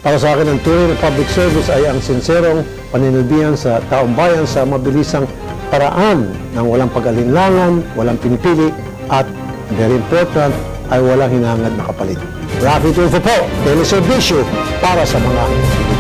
Para sa akin, ang tunay na public service ay ang sinserong paninilbihan sa taong bayan sa mabilisang paraan ng walang pag-alinlangan, walang pinipili, at very important, ay walang hinangad na kapalit. Rafi Tulfo po, teleservisyo para sa mga